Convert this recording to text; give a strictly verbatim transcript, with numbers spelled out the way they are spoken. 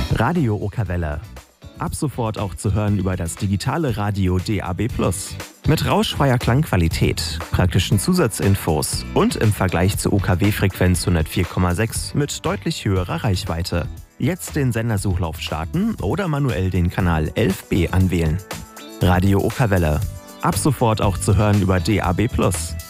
Radio Okawelle. Ab sofort auch zu hören über das digitale Radio D A B plus. Mit rauschfreier Klangqualität, praktischen Zusatzinfos und im Vergleich zur U K W-Frequenz hundertvier Komma sechs mit deutlich höherer Reichweite. Jetzt den Sendersuchlauf starten oder manuell den Kanal elf b anwählen. Radio Okawelle. Ab sofort auch zu hören über D A B plus.